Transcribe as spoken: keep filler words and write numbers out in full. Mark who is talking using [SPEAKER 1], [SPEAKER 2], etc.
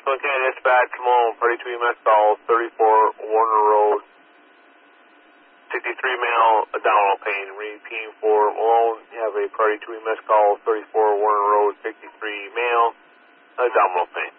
[SPEAKER 1] Franklin County Dispatch, Malone, party two E M S call, thirty-four Warner Road, sixty-three male, abdominal pain. Repeating for Malone, you have a party two E M S call, thirty-four Warner Road, sixty-three male, abdominal pain.